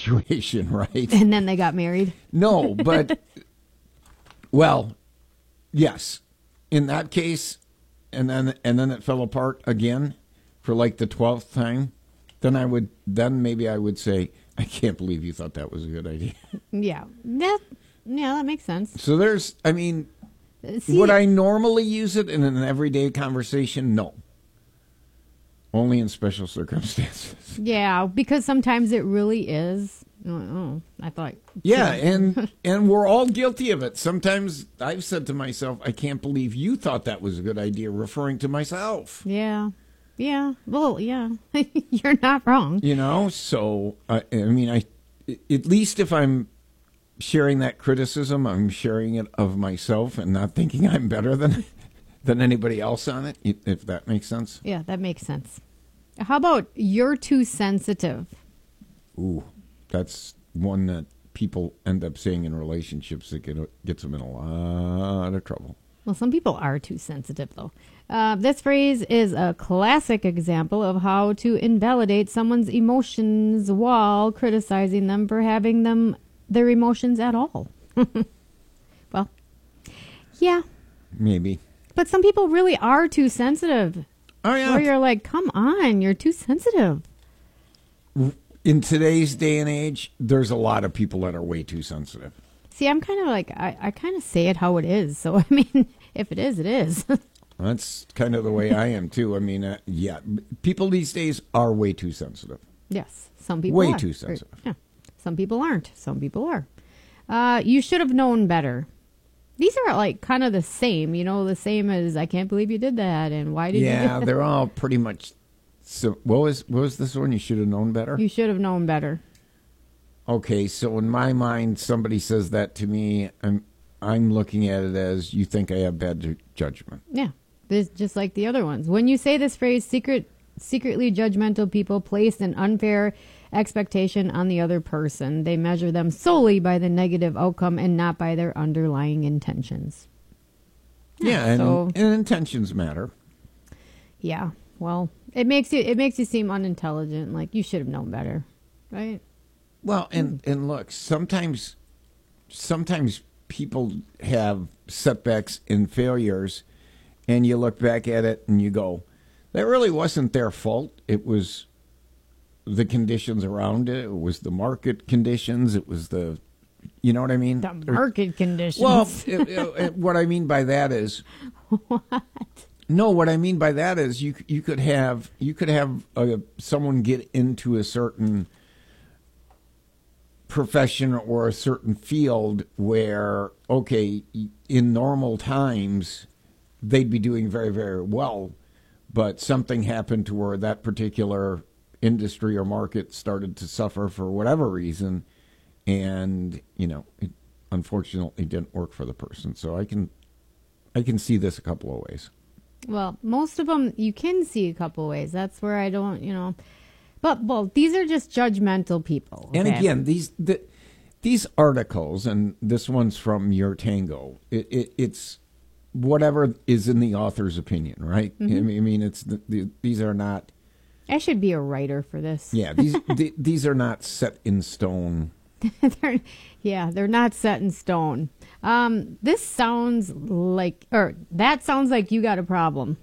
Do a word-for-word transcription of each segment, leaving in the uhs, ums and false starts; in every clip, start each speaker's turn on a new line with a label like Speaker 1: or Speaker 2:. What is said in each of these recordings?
Speaker 1: situation, right?
Speaker 2: And then they got married.
Speaker 1: No, but, well, yes. In that case, and then and then it fell apart again for like the twelfth time, then I would, then maybe I would say, I can't believe you thought that was a good idea.
Speaker 2: Yeah. That, yeah, that makes sense.
Speaker 1: So there's, I mean,
Speaker 2: See,
Speaker 1: would I normally use it in an everyday conversation? No. Only in special circumstances.
Speaker 2: Yeah, because sometimes it really is. Oh, oh, I thought.
Speaker 1: Yeah, and and we're all guilty of it. Sometimes I've said to myself, I can't believe you thought that was a good idea, referring to myself.
Speaker 2: Yeah. Yeah. Well, yeah. You're not wrong.
Speaker 1: You know, so, I, I mean, I at least if I'm sharing that criticism, I'm sharing it of myself and not thinking I'm better than than anybody else on it, if that makes sense.
Speaker 2: Yeah, that makes sense. How about you're too sensitive?
Speaker 1: Ooh, that's one that people end up saying in relationships that get, gets them in a lot of trouble.
Speaker 2: Well, some people are too sensitive, though. Uh, this phrase is a classic example of how to invalidate someone's emotions while criticizing them for having them their emotions at all. Well, yeah.
Speaker 1: Maybe.
Speaker 2: But some people really are too sensitive.
Speaker 1: Oh, yeah.
Speaker 2: Where you're like, come on, you're too sensitive.
Speaker 1: In today's day and age, there's a lot of people that are way too sensitive.
Speaker 2: See, I'm kind of like, I, I kind of say it how it is. So, I mean, if it is, it is.
Speaker 1: That's kind of the way I am, too. I mean, uh, yeah, people these days are way too sensitive.
Speaker 2: Yes, some people
Speaker 1: way
Speaker 2: are.
Speaker 1: too sensitive.
Speaker 2: Yeah, some people aren't. Some people are. Uh, you should have known better. These are like kind of the same, you know, the same as I can't believe you did that, and why did you?
Speaker 1: Yeah,
Speaker 2: do that?
Speaker 1: they're all pretty much. So, what was what was this one? You should have known better.
Speaker 2: You should have known better.
Speaker 1: Okay, so in my mind, somebody says that to me, I'm I'm looking at it as you think I have bad ju- judgment.
Speaker 2: Yeah, this just like the other ones. When you say this phrase, secret, secretly judgmental people place an unfair expectation on the other person. They measure them solely by the negative outcome and not by their underlying intentions.
Speaker 1: Yeah, and,
Speaker 2: so,
Speaker 1: and intentions matter.
Speaker 2: Yeah, well, it makes you it makes you seem unintelligent. Like you should have known better, right?
Speaker 1: Well, and and look, sometimes sometimes people have setbacks and failures, and you look back at it and you go, that really wasn't their fault. It was the conditions around it. It was the market conditions. It was the, you know what I mean?
Speaker 2: The market conditions.
Speaker 1: Well, it, it, what I mean by that is,
Speaker 2: what?
Speaker 1: No, what I mean by that is you you could have you could have uh, someone get into a certain profession or a certain field where, okay, in normal times they'd be doing very, very well, but something happened to where that particular industry or market started to suffer for whatever reason, and you know it unfortunately didn't work for the person. So I can I can see this a couple of ways.
Speaker 2: Well, most of them you can see a couple ways. That's where I don't, you know. But well, these are just judgmental people. Okay?
Speaker 1: And again, these the, these articles, and this one's from Your Tango. It, it, it's whatever is in the author's opinion, right?
Speaker 2: Mm-hmm.
Speaker 1: I mean, I mean, it's the, the, these are not.
Speaker 2: I should be a writer for this.
Speaker 1: Yeah, these the, these are not set in stone.
Speaker 2: they're, yeah, they're not set in stone. Um, this sounds like, or that sounds like you got a problem.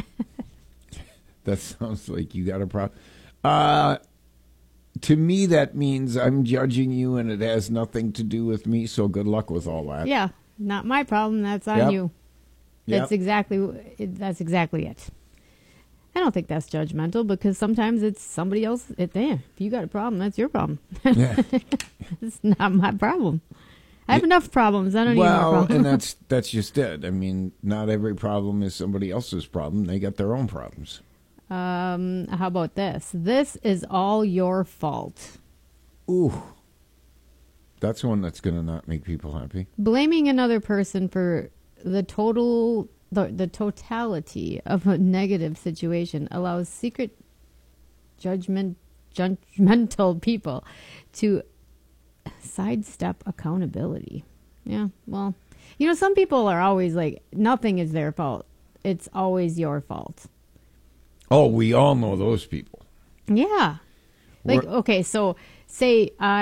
Speaker 1: That sounds like you got a problem. Uh, to me, that means I'm judging you, and it has nothing to do with me. So good luck with all that.
Speaker 2: Yeah, not my problem. That's on
Speaker 1: Yep.
Speaker 2: you.
Speaker 1: Yep.
Speaker 2: That's exactly. That's exactly it. I don't think that's judgmental because sometimes it's somebody else. It there. If you got a problem, that's your problem.
Speaker 1: Yeah.
Speaker 2: It's not my problem. I have
Speaker 1: Yeah.
Speaker 2: enough problems. I don't need more
Speaker 1: Well,
Speaker 2: problems.
Speaker 1: and that's that's just it. I mean, not every problem is somebody else's problem. They got their own problems.
Speaker 2: Um, how about this? This is all your fault.
Speaker 1: Ooh, that's one that's going to not make people happy.
Speaker 2: Blaming another person for the total, the, the totality of a negative situation allows secret judgment, judgmental people to sidestep accountability. Yeah, well, you know, some people are always like, nothing is their fault. It's always your fault.
Speaker 1: Oh, we all know those people.
Speaker 2: Yeah. Like,
Speaker 1: We're-
Speaker 2: okay, so say I